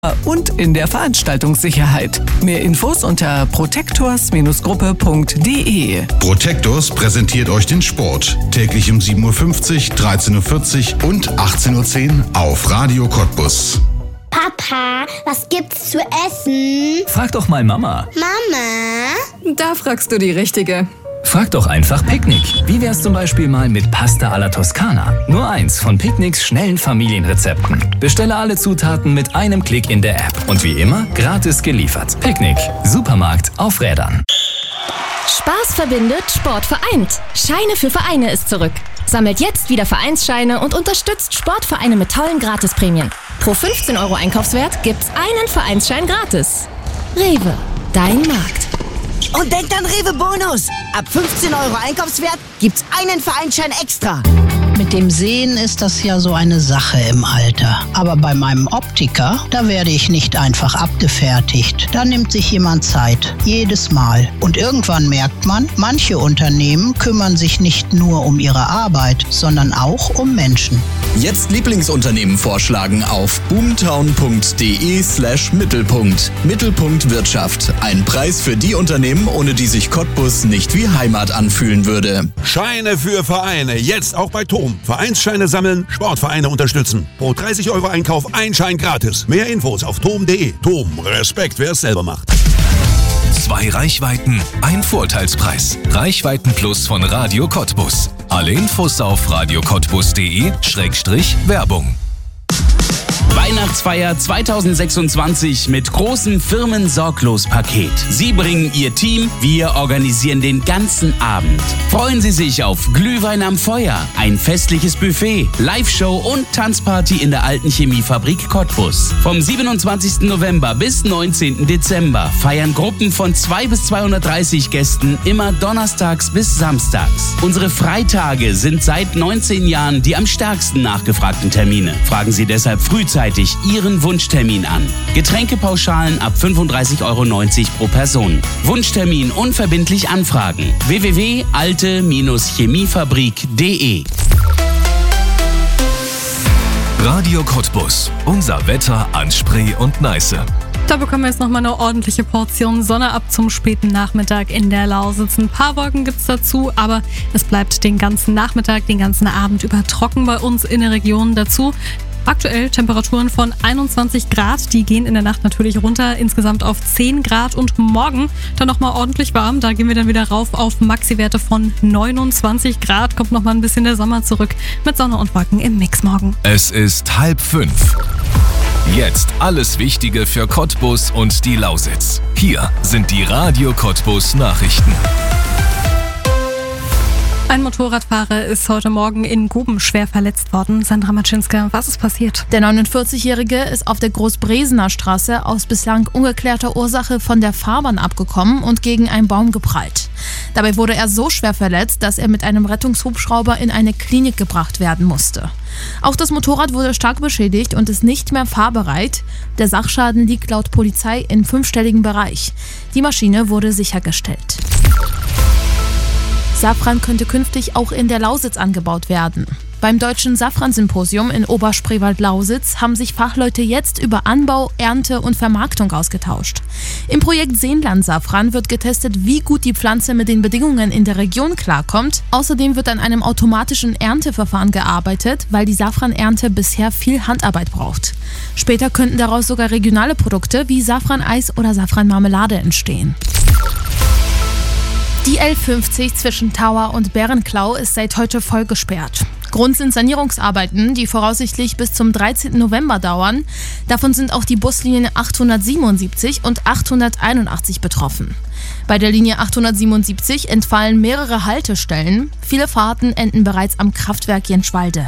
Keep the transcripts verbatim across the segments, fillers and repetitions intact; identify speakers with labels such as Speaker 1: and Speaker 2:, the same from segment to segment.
Speaker 1: und in der Veranstaltungssicherheit. Mehr Infos unter protektors Gruppe punkt de.
Speaker 2: Protektors präsentiert euch den Sport. Täglich um sieben Uhr fünfzig, dreizehn Uhr vierzig und achtzehn Uhr zehn auf Radio Cottbus.
Speaker 3: Papa, was gibt's zu essen?
Speaker 4: Frag doch mal Mama.
Speaker 3: Mama?
Speaker 5: Da fragst du die Richtige.
Speaker 4: Frag doch einfach Picknick. Wie wär's zum Beispiel mal mit Pasta alla Toskana? Nur eins von Picknicks schnellen Familienrezepten. Bestelle alle Zutaten mit einem Klick in der App. Und wie immer, gratis geliefert. Picknick. Supermarkt auf Rädern.
Speaker 6: Spaß verbindet, Sport vereint. Scheine für Vereine ist zurück. Sammelt jetzt wieder Vereinsscheine und unterstützt Sportvereine mit tollen Gratisprämien. Pro fünfzehn Euro Einkaufswert gibt's einen Vereinsschein gratis. Rewe, dein Markt.
Speaker 7: Und denkt an Rewe Bonus. Ab fünfzehn Euro Einkaufswert gibt's einen Vereinsschein extra.
Speaker 8: Mit dem Sehen ist das ja so eine Sache im Alter. Aber bei meinem Optiker, da werde ich nicht einfach abgefertigt. Da nimmt sich jemand Zeit. Jedes Mal. Und irgendwann merkt man, manche Unternehmen kümmern sich nicht nur um ihre Arbeit, sondern auch um Menschen.
Speaker 9: Jetzt Lieblingsunternehmen vorschlagen auf boomtown.de slash Mittelpunkt. Mittelpunkt Wirtschaft. Ein Preis für die Unternehmen, ohne die sich Cottbus nicht wie Heimat anfühlen würde.
Speaker 10: Scheine für Vereine. Jetzt auch bei Tom. Vereinsscheine sammeln, Sportvereine unterstützen. Pro dreißig Euro Einkauf ein Schein gratis. Mehr Infos auf tom punkt de. Tom, Respekt, wer es selber macht.
Speaker 11: Zwei Reichweiten, ein Vorteilspreis. Reichweiten Plus von Radio Cottbus. Alle Infos auf radiocottbus.de Schrägstrich Werbung.
Speaker 12: Weihnachtsfeier zweitausendsechsundzwanzig mit großem Firmen-Sorglos-Paket. Sie bringen Ihr Team, wir organisieren den ganzen Abend. Freuen Sie sich auf Glühwein am Feuer, ein festliches Buffet, Live-Show und Tanzparty in der alten Chemiefabrik Cottbus. Vom siebenundzwanzigsten November bis neunzehnten Dezember feiern Gruppen von zwei bis zweihundertdreißig Gästen immer donnerstags bis samstags. Unsere Freitage sind seit neunzehn Jahren die am stärksten nachgefragten Termine. Fragen Sie deshalb frühzeitig Ihren Wunschtermin an. Getränkepauschalen ab fünfunddreißig Euro neunzig pro Person. Wunschtermin unverbindlich anfragen. w w w punkt alte chemiefabrik punkt de.
Speaker 11: Radio Cottbus. Unser Wetter an Spree und Neiße.
Speaker 13: Da bekommen wir jetzt nochmal eine ordentliche Portion Sonne ab zum späten Nachmittag in der Lausitz. Ein paar Wolken gibt's dazu, aber es bleibt den ganzen Nachmittag, den ganzen Abend über trocken bei uns in der Region dazu. Aktuell Temperaturen von einundzwanzig Grad, die gehen in der Nacht natürlich runter, insgesamt auf zehn Grad und morgen dann nochmal ordentlich warm. Da gehen wir dann wieder rauf auf Maxi-Werte von neunundzwanzig Grad, kommt nochmal ein bisschen der Sommer zurück mit Sonne und Wolken im Mix morgen.
Speaker 11: Es ist halb fünf. Jetzt alles Wichtige für Cottbus und die Lausitz. Hier sind die Radio Cottbus Nachrichten.
Speaker 13: Ein Motorradfahrer ist heute Morgen in Guben schwer verletzt worden. Sandra Matschinska, was ist passiert?
Speaker 14: Der neunundvierzigjährige ist auf der Großbresener Straße aus bislang ungeklärter Ursache von der Fahrbahn abgekommen und gegen einen Baum geprallt. Dabei wurde er so schwer verletzt, dass er mit einem Rettungshubschrauber in eine Klinik gebracht werden musste. Auch das Motorrad wurde stark beschädigt und ist nicht mehr fahrbereit. Der Sachschaden liegt laut Polizei im fünfstelligen Bereich. Die Maschine wurde sichergestellt. Safran könnte künftig auch in der Lausitz angebaut werden. Beim Deutschen Safran-Symposium in Oberspreewald-Lausitz haben sich Fachleute jetzt über Anbau, Ernte und Vermarktung ausgetauscht. Im Projekt Seenland-Safran wird getestet, wie gut die Pflanze mit den Bedingungen in der Region klarkommt. Außerdem wird an einem automatischen Ernteverfahren gearbeitet, weil die Safranernte bisher viel Handarbeit braucht. Später könnten daraus sogar regionale Produkte wie Safraneis oder Safranmarmelade entstehen. Die L fünfzig zwischen Tower und Bärenklau ist seit heute voll gesperrt. Grund sind Sanierungsarbeiten, die voraussichtlich bis zum dreizehnten November dauern. Davon sind auch die Buslinien achthundertsiebenundsiebzig und achthunderteinundachtzig betroffen. Bei der Linie achthundertsiebenundsiebzig entfallen mehrere Haltestellen. Viele Fahrten enden bereits am Kraftwerk Jenschwalde.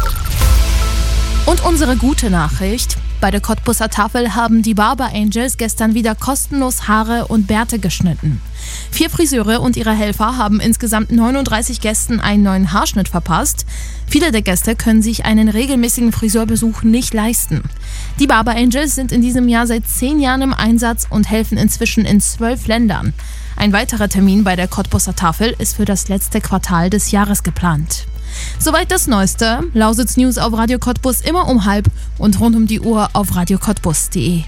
Speaker 14: Und unsere gute Nachricht: Bei der Cottbuser Tafel haben die Barber Angels gestern wieder kostenlos Haare und Bärte geschnitten. Vier Friseure und ihre Helfer haben insgesamt neununddreißig Gästen einen neuen Haarschnitt verpasst. Viele der Gäste können sich einen regelmäßigen Friseurbesuch nicht leisten. Die Barber Angels sind in diesem Jahr seit zehn Jahren im Einsatz und helfen inzwischen in zwölf Ländern. Ein weiterer Termin bei der Cottbuser Tafel ist für das letzte Quartal des Jahres geplant. Soweit das Neueste. Lausitz News auf Radio Cottbus immer um halb und rund um die Uhr auf radio cottbus punkt de.